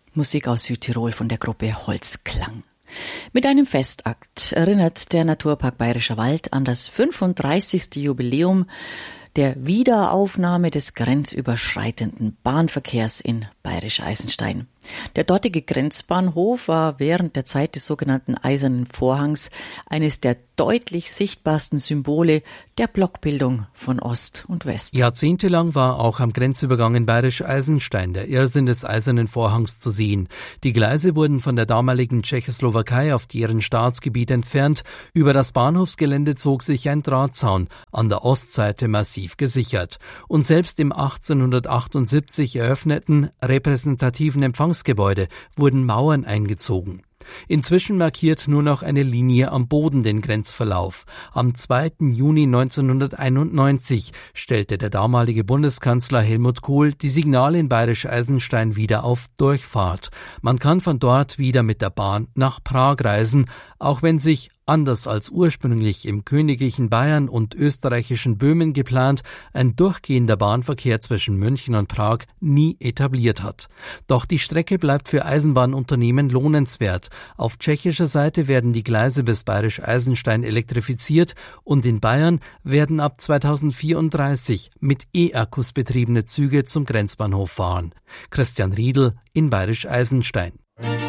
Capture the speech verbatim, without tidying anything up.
Musik aus Südtirol von der Gruppe Holzklang. Mit einem Festakt erinnert der Naturpark Bayerischer Wald an das fünfunddreißigste Jubiläum der Wiederaufnahme des grenzüberschreitenden Bahnverkehrs in Bayerisch Eisenstein. Der dortige Grenzbahnhof war während der Zeit des sogenannten Eisernen Vorhangs eines der deutlich sichtbarsten Symbole der Blockbildung von Ost und West. Jahrzehntelang war auch am Grenzübergang in Bayerisch Eisenstein der Irrsinn des Eisernen Vorhangs zu sehen. Die Gleise wurden von der damaligen Tschechoslowakei auf deren Staatsgebiet entfernt. Über das Bahnhofsgelände zog sich ein Drahtzaun, an der Ostseite massiv gesichert. Und selbst im achtzehnhundertachtundsiebzig eröffneten repräsentativen Empfangsgebäude wurden Mauern eingezogen. Inzwischen markiert nur noch eine Linie am Boden den Grenzverlauf. Am zweiten Juni neunzehnhunderteinundneunzig stellte der damalige Bundeskanzler Helmut Kohl die Signale in Bayerisch Eisenstein wieder auf Durchfahrt. Man kann von dort wieder mit der Bahn nach Prag reisen, auch wenn sich anders als ursprünglich im königlichen Bayern und österreichischen Böhmen geplant, ein durchgehender Bahnverkehr zwischen München und Prag nie etabliert hat. Doch die Strecke bleibt für Eisenbahnunternehmen lohnenswert. Auf tschechischer Seite werden die Gleise bis Bayerisch Eisenstein elektrifiziert und in Bayern werden ab zweitausendvierunddreißig mit E-Akkus betriebene Züge zum Grenzbahnhof fahren. Christian Riedl in Bayerisch Eisenstein.